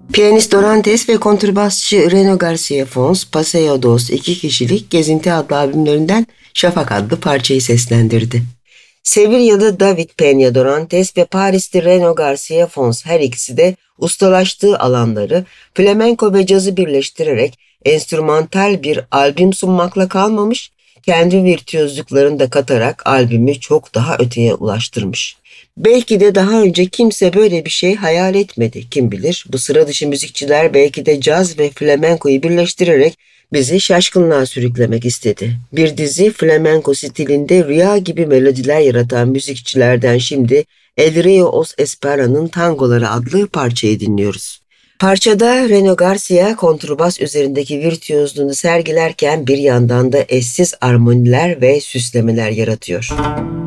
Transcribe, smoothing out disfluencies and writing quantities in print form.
Piyanist Dorantes ve kontrbasçı Reno Garcia Fons, Paseo Dos 2 kişilik Gezinti adlı albümlerinden Şafak adlı parçayı seslendirdi. Sevillalı David Peña Dorantes ve Paris'te Reno Garcia Fons her ikisi de ustalaştığı alanları flamenko ve cazı birleştirerek enstrümantal bir albüm sunmakla kalmamış, kendi virtüözlüklerini de katarak albümü çok daha öteye ulaştırmış. Belki de daha önce kimse böyle bir şey hayal etmedi. Kim bilir, bu sıra dışı müzikçiler belki de caz ve flamenkoyu birleştirerek bizi şaşkınlığa sürüklemek istedi. Bir dizi flamenko stilinde rüya gibi melodiler yaratan müzikçilerden şimdi El Rio Os Espera'nın Tangoları adlı parçayı dinliyoruz. Parçada Reno Garcia kontrbas üzerindeki virtüözlüğünü sergilerken bir yandan da eşsiz armoniler ve süslemeler yaratıyor.